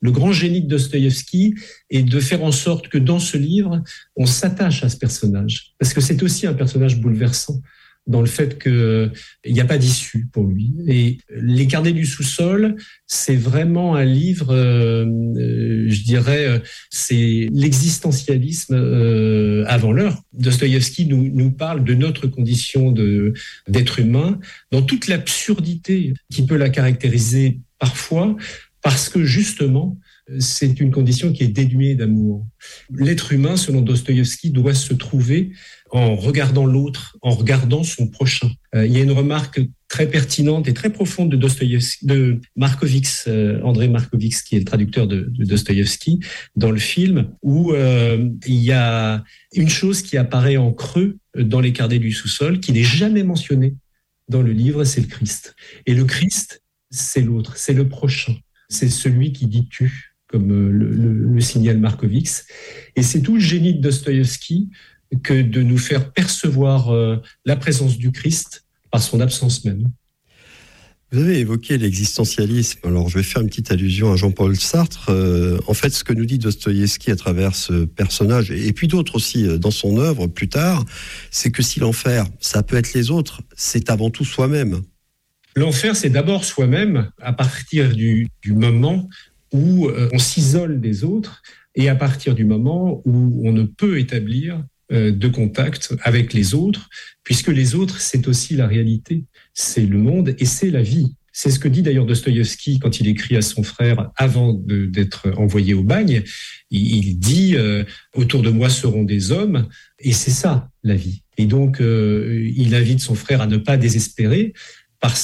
Le grand génie de Dostoïevski est de faire en sorte que dans ce livre, on s'attache à ce personnage. Parce que c'est aussi un personnage bouleversant dans le fait qu'il n'y a pas d'issue pour lui. Et Les Carnets du sous-sol, c'est vraiment un livre, je dirais, c'est l'existentialisme avant l'heure. Dostoïevski nous parle de notre condition d'être humain, dans toute l'absurdité qui peut la caractériser parfois, parce que justement, c'est une condition qui est dénuée d'amour. L'être humain, selon Dostoïevski, doit se trouver en regardant l'autre, en regardant son prochain. Il y a une remarque très pertinente et très profonde de Dostoïevski, de Markovits, André Markovits, qui est le traducteur de Dostoïevski, dans le film, où il y a une chose qui apparaît en creux dans Les Carnets du sous-sol, qui n'est jamais mentionnée dans le livre, c'est le Christ. Et le Christ, c'est l'autre, c'est le prochain. C'est celui qui dit tu, comme le signale Markovits. Et c'est tout le génie de Dostoïevski que de nous faire percevoir la présence du Christ par son absence même. Vous avez évoqué l'existentialisme. Alors, je vais faire une petite allusion à Jean-Paul Sartre. En fait, ce que nous dit Dostoïevski à travers ce personnage, et puis d'autres aussi dans son œuvre plus tard, c'est que si l'enfer, ça peut être les autres, c'est avant tout soi-même. L'enfer, c'est d'abord soi-même à partir du moment où on s'isole des autres et à partir du moment où on ne peut établir de contact avec les autres, puisque les autres, c'est aussi la réalité, c'est le monde et c'est la vie. C'est ce que dit d'ailleurs Dostoïevski quand il écrit à son frère avant d'être envoyé au bagne. Il dit « Autour de moi seront des hommes » et c'est ça, la vie. Et donc, il invite son frère à ne pas désespérer parce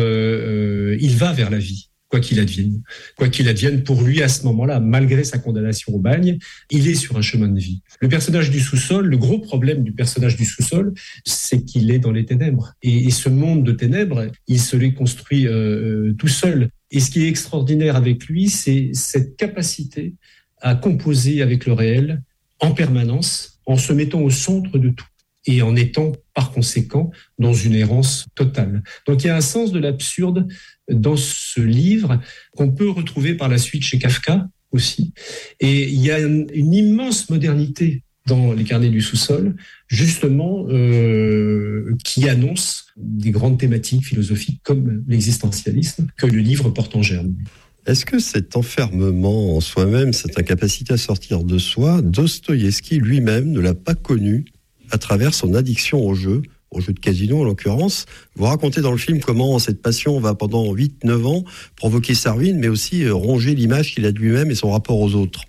que il va vers la vie. Quoi qu'il advienne. Quoi qu'il advienne, pour lui, à ce moment-là, malgré sa condamnation au bagne, il est sur un chemin de vie. Le personnage du sous-sol, le gros problème du personnage du sous-sol, c'est qu'il est dans les ténèbres. Et ce monde de ténèbres, il se l'est construit tout seul. Et ce qui est extraordinaire avec lui, c'est cette capacité à composer avec le réel en permanence, en se mettant au centre de tout et en étant, par conséquent, dans une errance totale. Donc il y a un sens de l'absurde dans ce livre qu'on peut retrouver par la suite chez Kafka aussi. Et il y a une immense modernité dans Les Carnets du sous-sol, justement, qui annonce des grandes thématiques philosophiques comme l'existentialisme que le livre porte en germe. Est-ce que cet enfermement en soi-même, cette incapacité à sortir de soi, Dostoïevski lui-même ne l'a pas connu à travers son addiction au jeu de casino en l'occurrence? Vous racontez dans le film comment cette passion va pendant 8-9 ans provoquer sa ruine, mais aussi ronger l'image qu'il a de lui-même et son rapport aux autres.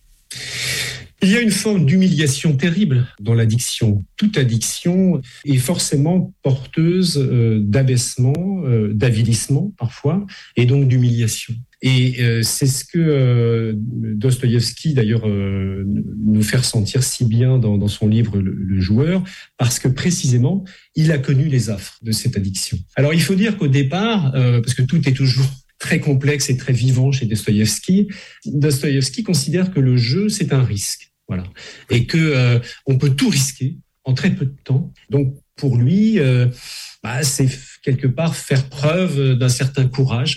Il y a une forme d'humiliation terrible dans l'addiction. Toute addiction est forcément porteuse d'abaissement, d'avilissement parfois, et donc d'humiliation. Et c'est ce que Dostoïevski, d'ailleurs, nous fait ressentir si bien dans son livre Le Joueur, parce que précisément, il a connu les affres de cette addiction. Alors, il faut dire qu'au départ, parce que tout est toujours très complexe et très vivant chez Dostoïevski, Dostoïevski considère que le jeu, c'est un risque. Voilà. Et que on peut tout risquer en très peu de temps. Donc, pour lui, c'est quelque part faire preuve d'un certain courage.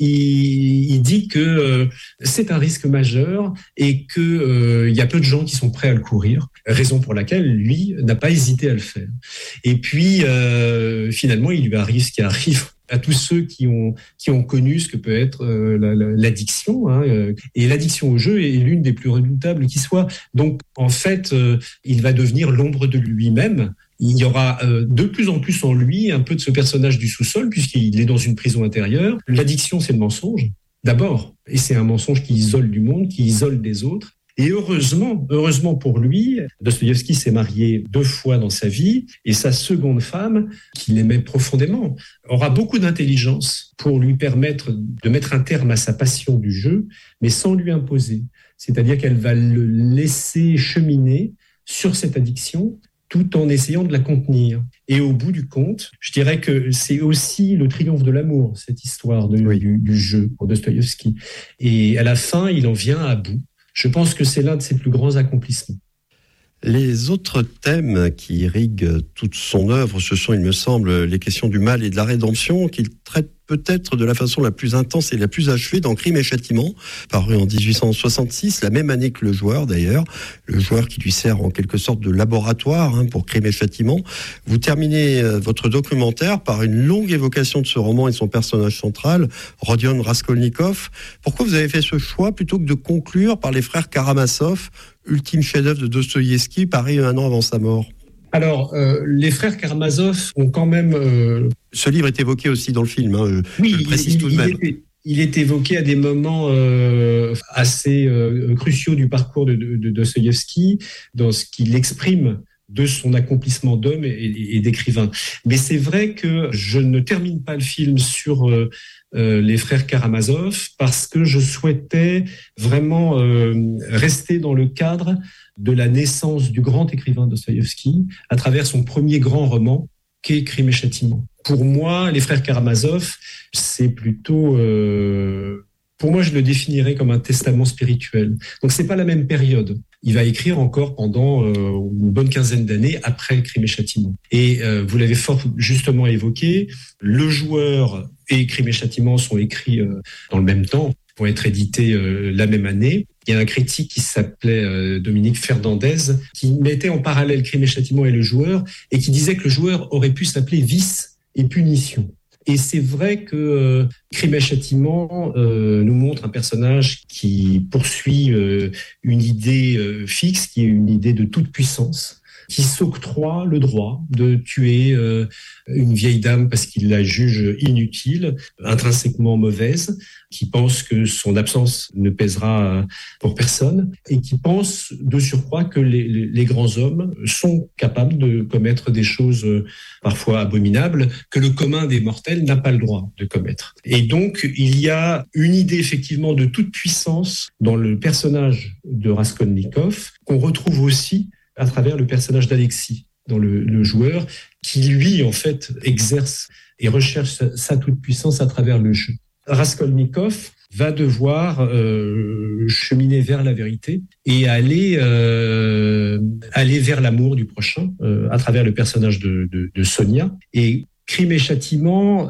Il dit que c'est un risque majeur et que il y a peu de gens qui sont prêts à le courir, raison pour laquelle lui n'a pas hésité à le faire. Et puis finalement, il lui arrive ce qui arrive à tous ceux qui ont connu ce que peut être l'addiction. Et l'addiction au jeu est l'une des plus redoutables qui soit. Donc, en fait, il va devenir l'ombre de lui-même. Il y aura de plus en plus en lui un peu de ce personnage du sous-sol, puisqu'il est dans une prison intérieure. L'addiction, c'est le mensonge, d'abord. Et c'est un mensonge qui isole du monde, qui isole des autres. Et heureusement pour lui, Dostoïevski s'est marié 2 fois dans sa vie, et sa seconde femme, qu'il aimait profondément, aura beaucoup d'intelligence pour lui permettre de mettre un terme à sa passion du jeu, mais sans lui imposer. C'est-à-dire qu'elle va le laisser cheminer sur cette addiction, tout en essayant de la contenir. Et au bout du compte, je dirais que c'est aussi le triomphe de l'amour, cette histoire du jeu pour Dostoïevski. Et à la fin, il en vient à bout. Je pense que c'est l'un de ses plus grands accomplissements. Les autres thèmes qui irriguent toute son œuvre, ce sont, il me semble, les questions du mal et de la rédemption qu'il traite peut-être de la façon la plus intense et la plus achevée dans Crime et Châtiment, paru en 1866, la même année que Le Joueur d'ailleurs, le joueur qui lui sert en quelque sorte de laboratoire pour Crime et Châtiment. Vous terminez votre documentaire par une longue évocation de ce roman et de son personnage central, Rodion Raskolnikov. Pourquoi vous avez fait ce choix plutôt que de conclure par Les Frères Karamazov, ultime chef-d'œuvre de Dostoïevski, paru un an avant sa mort? Alors, les frères Karamazov ont quand même... Ce livre est évoqué aussi dans le film, oui, je le précise tout de même. Il est évoqué à des moments assez cruciaux du parcours de Dostoïevski, dans ce qu'il exprime de son accomplissement d'homme et d'écrivain. Mais c'est vrai que je ne termine pas le film sur les frères Karamazov parce que je souhaitais vraiment rester dans le cadre de la naissance du grand écrivain Dostoïevski à travers son premier grand roman qu'est Crime et Châtiment. Pour moi, les frères Karamazov, c'est plutôt... pour moi, je le définirais comme un testament spirituel. Donc, c'est pas la même période. Il va écrire encore pendant une bonne quinzaine d'années après Crime et Châtiment. Et vous l'avez fort justement évoqué, Le Joueur et Crime et Châtiment sont écrits dans le même temps, vont être édités la même année. Il y a un critique qui s'appelait Dominique Fernandez, qui mettait en parallèle Crime et Châtiment et Le Joueur, et qui disait que Le Joueur aurait pu s'appeler Vice et Punition. Et c'est vrai que Crime et Châtiment nous montre un personnage qui poursuit une idée fixe, qui est une idée de toute puissance, qui s'octroie le droit de tuer une vieille dame parce qu'il la juge inutile, intrinsèquement mauvaise, qui pense que son absence ne pèsera pour personne et qui pense de surcroît que les grands hommes sont capables de commettre des choses parfois abominables que le commun des mortels n'a pas le droit de commettre. Et donc, il y a une idée effectivement de toute puissance dans le personnage de Raskolnikov qu'on retrouve aussi à travers le personnage d'Alexis dans le joueur, qui lui, en fait, exerce et recherche sa toute-puissance à travers le jeu. Raskolnikov va devoir cheminer vers la vérité et aller vers l'amour du prochain à travers le personnage de Sonia. Et Crime et Châtiment,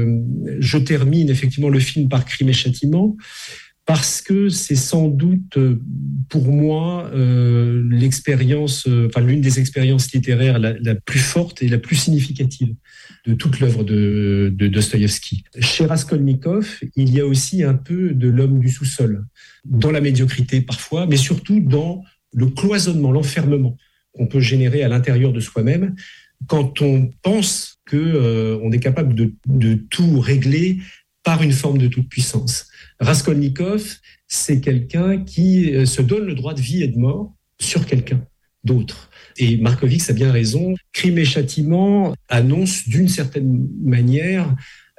je termine effectivement le film par Crime et Châtiment, parce que c'est sans doute pour moi l'expérience, l'une des expériences littéraires la plus forte et la plus significative de toute l'œuvre de Dostoïevski. Chez Raskolnikov, il y a aussi un peu de l'homme du sous-sol, dans la médiocrité parfois, mais surtout dans le cloisonnement, l'enfermement qu'on peut générer à l'intérieur de soi-même quand on pense qu'on est capable de tout régler par une forme de toute-puissance. Raskolnikov, c'est quelqu'un qui se donne le droit de vie et de mort sur quelqu'un d'autre. Et Markovitch a bien raison. Crime et Châtiment annonce d'une certaine manière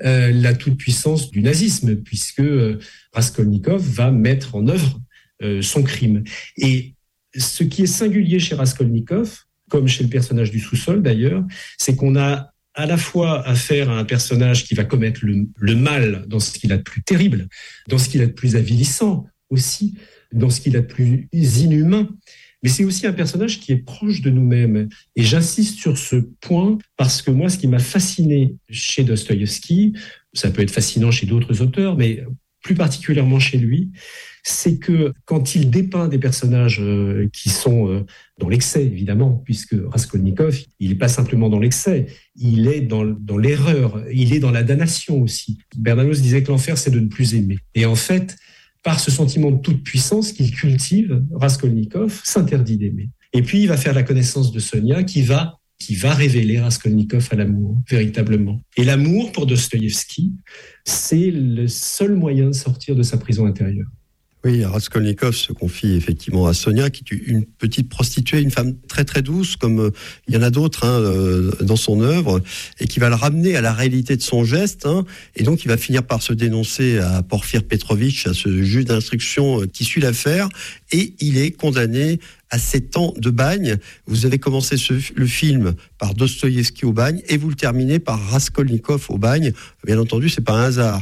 la toute-puissance du nazisme, puisque Raskolnikov va mettre en œuvre son crime. Et ce qui est singulier chez Raskolnikov, comme chez le personnage du sous-sol d'ailleurs, c'est qu'on a à la fois affaire à un personnage qui va commettre le mal dans ce qu'il a de plus terrible, dans ce qu'il a de plus avilissant aussi, dans ce qu'il a de plus inhumain, mais c'est aussi un personnage qui est proche de nous-mêmes. Et j'insiste sur ce point parce que moi, ce qui m'a fasciné chez Dostoïevski, ça peut être fascinant chez d'autres auteurs, mais plus particulièrement chez lui, c'est que quand il dépeint des personnages qui sont dans l'excès, évidemment, puisque Raskolnikov, il n'est pas simplement dans l'excès, il est dans l'erreur, il est dans la damnation aussi. Bernanos disait que l'enfer, c'est de ne plus aimer. Et en fait, par ce sentiment de toute puissance qu'il cultive, Raskolnikov s'interdit d'aimer. Et puis, il va faire la connaissance de Sonia qui va révéler Raskolnikov à l'amour, véritablement. Et l'amour, pour Dostoïevski, c'est le seul moyen de sortir de sa prison intérieure. Oui, Raskolnikov se confie effectivement à Sonia, qui est une petite prostituée, une femme très très douce, comme il y en a d'autres dans son œuvre, et qui va le ramener à la réalité de son geste, et donc il va finir par se dénoncer à Porfir Petrovitch, à ce juge d'instruction qui suit l'affaire, et il est condamné à 7 ans de bagne. Vous avez commencé le film par Dostoïevski au bagne, et vous le terminez par Raskolnikov au bagne. Bien entendu, c'est pas un hasard.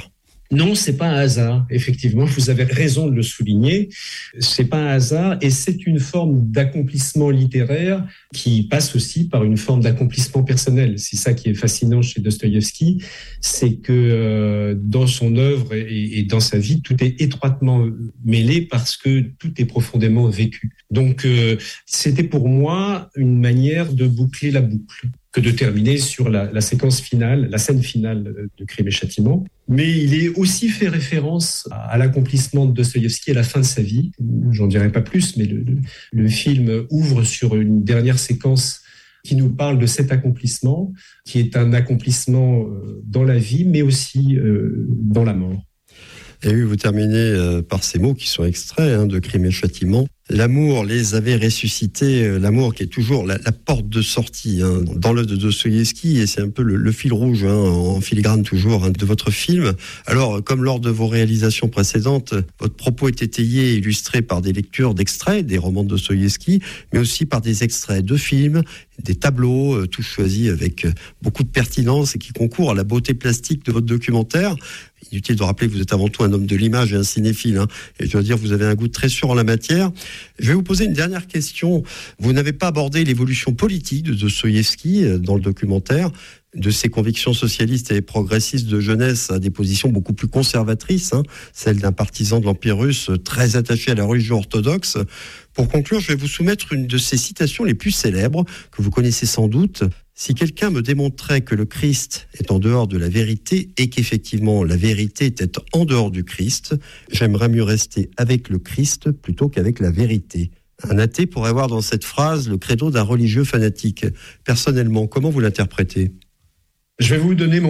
Non, c'est pas un hasard. Effectivement, vous avez raison de le souligner. C'est pas un hasard et c'est une forme d'accomplissement littéraire qui passe aussi par une forme d'accomplissement personnel. C'est ça qui est fascinant chez Dostoïevski, c'est que dans son œuvre et dans sa vie, tout est étroitement mêlé parce que tout est profondément vécu. Donc, c'était pour moi une manière de boucler la boucle que de terminer sur la séquence finale, la scène finale de Crime et Châtiment. Mais il est aussi fait référence à l'accomplissement de Dostoïevski à la fin de sa vie. J'en dirai pas plus, mais le film ouvre sur une dernière séquence qui nous parle de cet accomplissement, qui est un accomplissement dans la vie, mais aussi dans la mort. Et oui, vous terminez par ces mots qui sont extraits de Crime et Châtiment. L'amour les avait ressuscités, l'amour qui est toujours la porte de sortie dans l'œuvre de Dostoïevski, et c'est un peu le fil rouge, en filigrane toujours, de votre film. Alors, comme lors de vos réalisations précédentes, votre propos est étayé et illustré par des lectures d'extraits des romans de Dostoïevski, mais aussi par des extraits de films, des tableaux, tous choisis avec beaucoup de pertinence et qui concourent à la beauté plastique de votre documentaire. Inutile de rappeler que vous êtes avant tout un homme de l'image et un cinéphile, et je dois dire, vous avez un goût très sûr en la matière. Je vais vous poser une dernière question. Vous n'avez pas abordé l'évolution politique de Dostoïevski dans le documentaire, de ses convictions socialistes et progressistes de jeunesse à des positions beaucoup plus conservatrices, celle d'un partisan de l'Empire russe très attaché à la religion orthodoxe. Pour conclure, je vais vous soumettre une de ses citations les plus célèbres, que vous connaissez sans doute. Si quelqu'un me démontrait que le Christ est en dehors de la vérité et qu'effectivement la vérité était en dehors du Christ, j'aimerais mieux rester avec le Christ plutôt qu'avec la vérité. Un athée pourrait voir dans cette phrase le credo d'un religieux fanatique. Personnellement, comment vous l'interprétez ? Je vais vous donner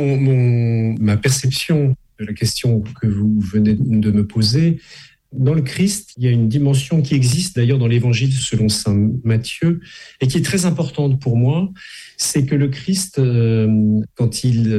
ma perception de la question que vous venez de me poser. Dans le Christ, il y a une dimension qui existe d'ailleurs dans l'Évangile selon saint Matthieu et qui est très importante pour moi, c'est que le Christ, quand il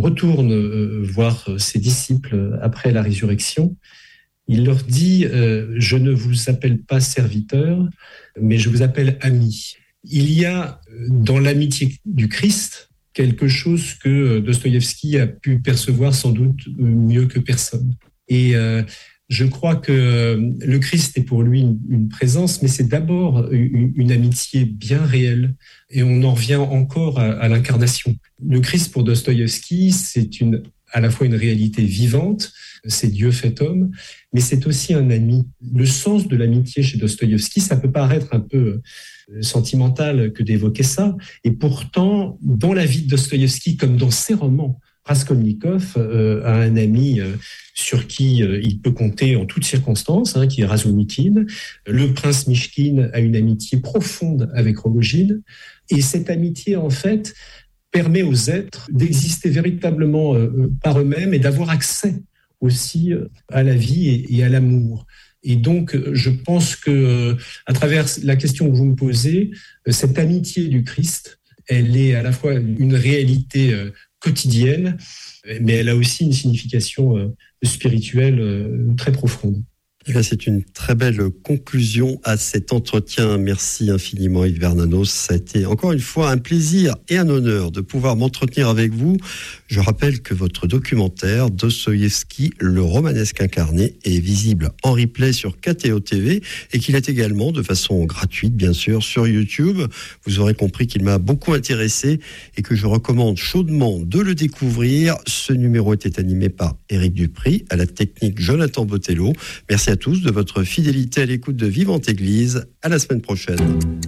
retourne voir ses disciples après la résurrection, il leur dit « Je ne vous appelle pas serviteurs, mais je vous appelle amis ». Il y a dans l'amitié du Christ quelque chose que Dostoïevski a pu percevoir sans doute mieux que personne. Et je crois que le Christ est pour lui une présence, mais c'est d'abord une amitié bien réelle. Et on en revient encore à l'incarnation. Le Christ pour Dostoïevski, c'est à la fois une réalité vivante, c'est Dieu fait homme, mais c'est aussi un ami. Le sens de l'amitié chez Dostoïevski, ça peut paraître un peu sentimental que d'évoquer ça, et pourtant, dans la vie de Dostoïevski, comme dans ses romans, Raskolnikov a un ami sur qui il peut compter en toutes circonstances, qui est Razumikine. Le prince Mishkin a une amitié profonde avec Rogojine, et cette amitié, en fait, permet aux êtres d'exister véritablement par eux-mêmes et d'avoir accès aussi à la vie et à l'amour. Et donc, je pense que, à travers la question que vous me posez, cette amitié du Christ, elle est à la fois une réalité quotidienne, mais elle a aussi une signification spirituelle très profonde. C'est une très belle conclusion à cet entretien. Merci infiniment Yves Bernanos. Ça a été encore une fois un plaisir et un honneur de pouvoir m'entretenir avec vous. Je rappelle que votre documentaire Dostoïevski, le romanesque incarné, est visible en replay sur KTO TV et qu'il est également de façon gratuite, bien sûr, sur YouTube. Vous aurez compris qu'il m'a beaucoup intéressé et que je recommande chaudement de le découvrir. Ce numéro était animé par Éric Dupry, à la technique Jonathan Botello. Merci à tous de votre fidélité à l'écoute de Vivante Église. À la semaine prochaine.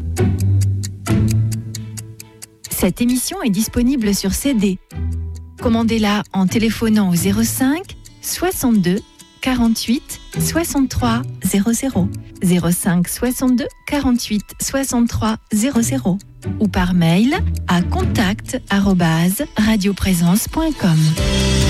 Cette émission est disponible sur CD. Commandez-la en téléphonant au 05 62 48 63 00. 05 62 48 63 00 ou par mail à contact@radioprésence.com.